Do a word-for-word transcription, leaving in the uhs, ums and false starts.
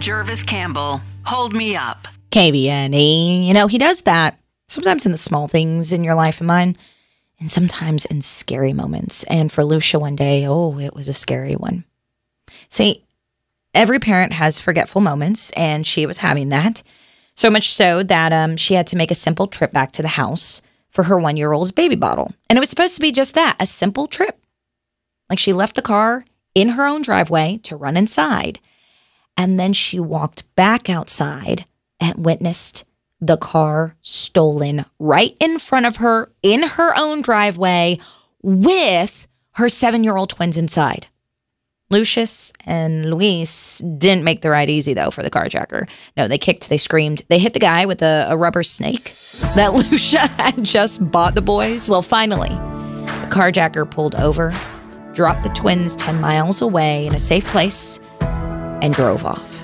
Jervis Campbell, Hold Me Up. K B N E. You know, he does that sometimes in the small things in your life and mine, and sometimes in scary moments. And for Lucia one day, oh, it was a scary one. See, every parent has forgetful moments, and she was having that. So much so that um, she had to make a simple trip back to the house for her one-year-old's baby bottle. And it was supposed to be just that, a simple trip. Like she left the car in her own driveway to run inside. And then she walked back outside and witnessed the car stolen right in front of her in her own driveway with her seven-year-old twins inside. Lucius and Luis didn't make the ride easy, though, for the carjacker. No, they kicked, they screamed. They hit the guy with a, a rubber snake that Lucia had just bought the boys. Well, finally, the carjacker pulled over, dropped the twins ten miles away in a safe place, and drove off.